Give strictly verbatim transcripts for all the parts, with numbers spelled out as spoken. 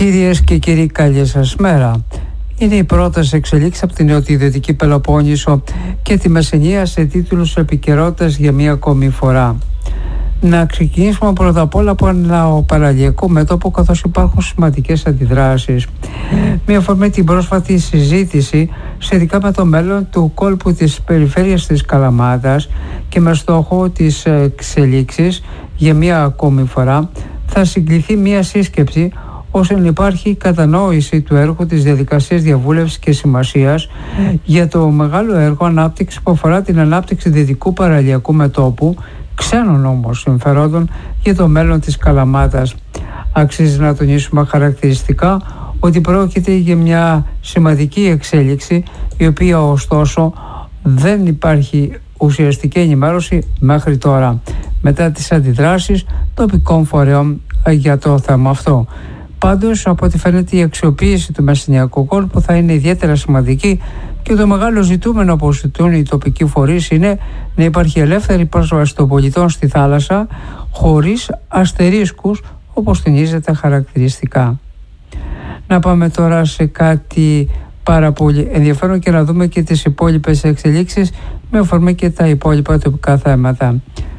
Κυρίες και κύριοι, καλή σας μέρα. Είναι η πρώτη εξελίξη από την νοτιοδυτική Πελοπόννησο και τη Μεσσηνία σε τίτλους επικαιρότητας για μία ακόμη φορά. Να ξεκινήσουμε πρώτα απ' όλα από ένα παραλιακό μέτωπο, καθώς υπάρχουν σημαντικές αντιδράσεις. Με αφορμή την πρόσφατη συζήτηση σχετικά με το μέλλον του κόλπου της περιφέρειας της Καλαμάτας και με στόχο τις εξελίξεις για μία ακόμη φορά, θα συγκληθεί μία σύσκεψη ώστε να υπάρχει κατανόηση του έργου, της διαδικασίας διαβούλευσης και σημασίας για το μεγάλο έργο ανάπτυξη που αφορά την ανάπτυξη δυτικού παραλιακού μετώπου, ξένων όμως συμφερόντων για το μέλλον της Καλαμάτας. Αξίζει να τονίσουμε χαρακτηριστικά ότι πρόκειται για μια σημαντική εξέλιξη, η οποία ωστόσο δεν υπάρχει ουσιαστική ενημέρωση μέχρι τώρα, μετά τις αντιδράσεις τοπικών φορέων για το θέμα αυτό. Πάντως, από ό,τι φαίνεται, η αξιοποίηση του Μεσσηνιακού κόλπου θα είναι ιδιαίτερα σημαντική και το μεγάλο ζητούμενο που ζητούν οι τοπικοί φορείς είναι να υπάρχει ελεύθερη πρόσβαση των πολιτών στη θάλασσα χωρίς αστερίσκους, όπως τονίζεται χαρακτηριστικά. Να πάμε τώρα σε κάτι πάρα πολύ ενδιαφέρον και να δούμε και τις υπόλοιπες εξελίξεις με αφορμή και τα υπόλοιπα τοπικά θέματα.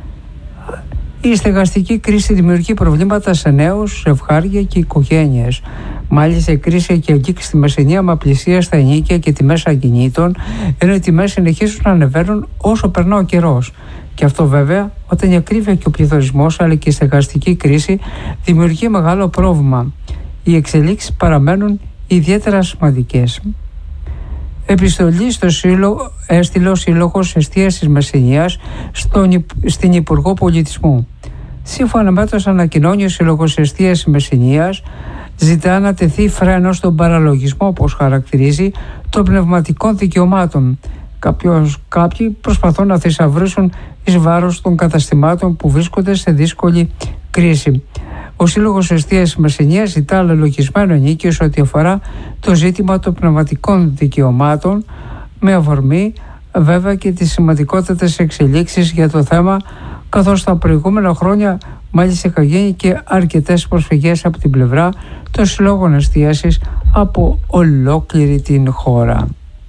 Η στεγαστική κρίση δημιουργεί προβλήματα σε νέους, ζευγάρια και οικογένειες. Μάλιστα, η κρίση έχει αγγίξει στη Μεσσηνία με απλησία στα ενοίκια και τιμές ακινήτων, ενώ οι τιμές συνεχίζουν να ανεβαίνουν όσο περνά ο καιρός. Και αυτό βέβαια, όταν η ακρίβεια και ο πληθωρισμός αλλά και η στεγαστική κρίση δημιουργεί μεγάλο πρόβλημα. Οι εξελίξεις παραμένουν ιδιαίτερα σημαντικές. Επιστολή στο σύλλογο έστειλε ο Σύλλογος Εστίασης Μεσσηνίας στον, στην Υπουργό Πολιτισμού. Σύμφωνα με το ανακοινώνει ο Σύλλογος Εστίασης Μεσσηνίας, ζητά να τεθεί φρένο στον παραλογισμό, όπως χαρακτηρίζει, των πνευματικών δικαιωμάτων. Κάποιος, κάποιοι προσπαθούν να θησαυρίσουν εις βάρος των καταστημάτων που βρίσκονται σε δύσκολη κρίση. Ο Σύλλογος Εστίασης Μεσσηνίας ζητά αλογισμένο ενίκιο σε ό,τι αφορά το ζήτημα των πνευματικών δικαιωμάτων, με αφορμή βέβαια και τις σημαντικότερες εξελίξεις για το θέμα, καθώς τα προηγούμενα χρόνια μάλιστα είχαν γίνει και αρκετές προσφυγές από την πλευρά των συλλόγων εστίασης από ολόκληρη την χώρα.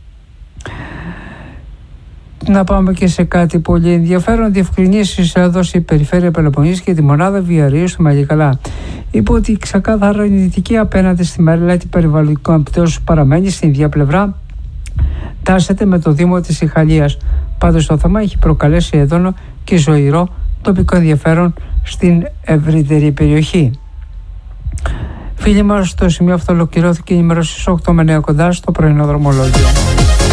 Να πάμε και σε κάτι πολύ ενδιαφέρον. Διευκρινήσεις έδωσε η Περιφέρεια Πελοποννήσου και τη μονάδα Βιαρίου στο Μαγικαλά. Είπε ότι ξεκάθαρα αρνητική απέναντι στη μελέτη περιβαλλοντικών επιπτώσεων παραμένει στην ίδια πλευρά, τάσεται με το Δήμο της Ιχαλίας. Πάντως το θέμα έχει προκαλέσει έντονο και ζωηρό τοπικό ενδιαφέρον στην ευρύτερη περιοχή. Φίλοι μας, στο σημείο αυτό ολοκληρώθηκε η ενημέρωση στις οκτώ με νέα κοντά στο πρωινό δρομολόγιο.